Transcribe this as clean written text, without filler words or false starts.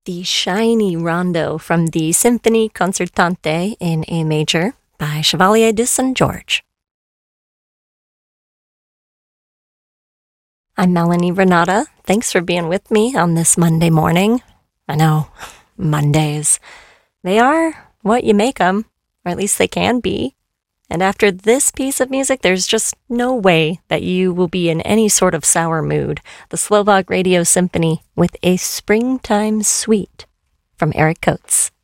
the shiny rondo from the Symphonie Concertante in A major by Chevalier de St. George. I'm Melanie Renata. Thanks for being with me on this Monday morning. I know, Mondays. They are what you make them, or at least they can be. And after this piece of music, there's just no way that you will be in any sort of sour mood. The Slovak Radio Symphony with a Springtime Suite from Eric Coates.